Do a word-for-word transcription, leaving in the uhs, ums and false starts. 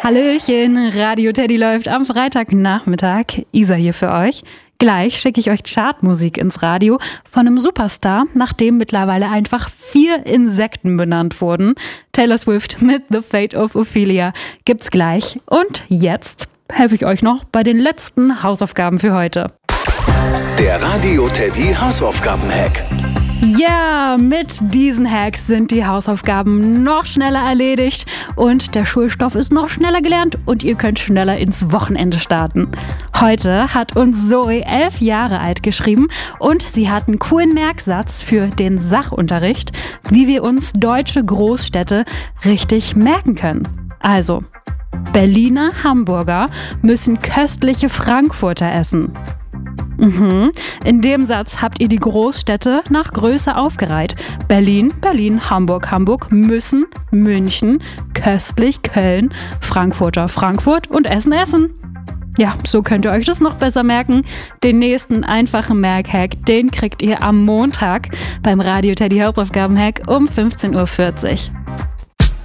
Hallöchen, Radio Teddy läuft am Freitagnachmittag. Isa hier für euch. Gleich schicke ich euch Chartmusik ins Radio von einem Superstar, nach dem mittlerweile einfach vier Insekten benannt wurden. Taylor Swift mit The Fate of Ophelia gibt's gleich. Und jetzt helfe ich euch noch bei den letzten Hausaufgaben für heute. Der Radio Teddy Hausaufgaben-Hack. Ja, mit diesen Hacks sind die Hausaufgaben noch schneller erledigt und der Schulstoff ist noch schneller gelernt und ihr könnt schneller ins Wochenende starten. Heute hat uns Zoe elf Jahre alt geschrieben und sie hat einen coolen Merksatz für den Sachunterricht, wie wir uns deutsche Großstädte richtig merken können. Also, Berliner Hamburger müssen köstliche Frankfurter essen. Mhm. In dem Satz habt ihr die Großstädte nach Größe aufgereiht. Berlin, Berlin, Hamburg, Hamburg, müssen, München, köstlich, Köln, Frankfurter, Frankfurt und Essen, Essen. Ja, so könnt ihr euch das noch besser merken. Den nächsten einfachen Merkhack, den kriegt ihr am Montag beim Radio Teddy Hausaufgaben-Hack um fünfzehn Uhr vierzig.